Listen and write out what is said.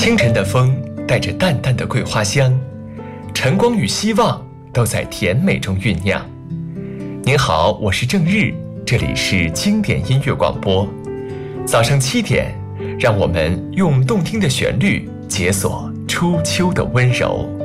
清晨的风带着淡淡的桂花香，晨光与希望都在甜美中酝酿。您好，我是郑日，这里是经典音乐广播。早上7点，让我们用动听的旋律解锁初秋的温柔。